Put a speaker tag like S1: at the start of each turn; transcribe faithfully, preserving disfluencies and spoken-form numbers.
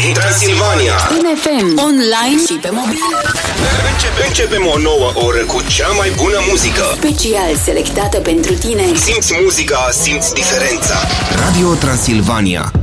S1: din Transilvania.
S2: În F M, online și pe mobil.
S1: Începem, începem o nouă oră cu cea mai bună muzică.
S2: Special selectată pentru tine.
S1: Simți muzica, simți diferența. Radio Transilvania.